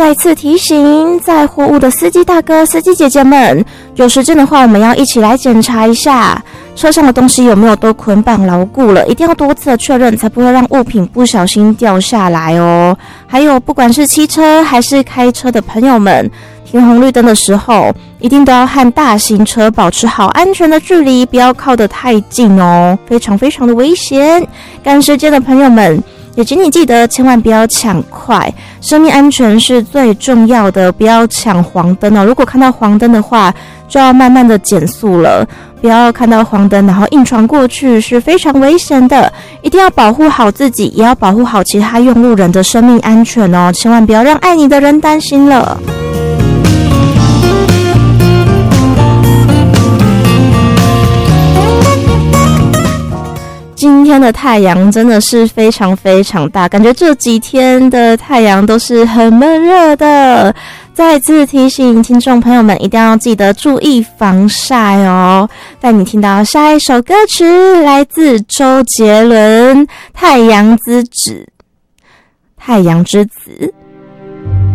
再次提醒载货物的司机大哥、司机姐姐们，有时间的话，我们要一起来检查一下车上的东西有没有都捆绑牢固了，一定要多次的确认，才不会让物品不小心掉下来哦。还有，不管是骑车还是开车的朋友们，停红绿灯的时候，一定都要和大型车保持好安全的距离，不要靠得太近哦，非常非常的危险。赶时间的朋友们，也请你记得千万不要抢快，生命安全是最重要的，不要抢黄灯哦。如果看到黄灯的话，就要慢慢的减速了，不要看到黄灯然后硬闯过去，是非常危险的。一定要保护好自己，也要保护好其他用路人的生命安全哦，千万不要让爱你的人担心了。今天的太阳真的是非常非常大，感觉这几天的太阳都是很闷热的。再次提醒听众朋友们，一定要记得注意防晒哦。带你听到下一首歌曲，来自周杰伦《太阳之子》。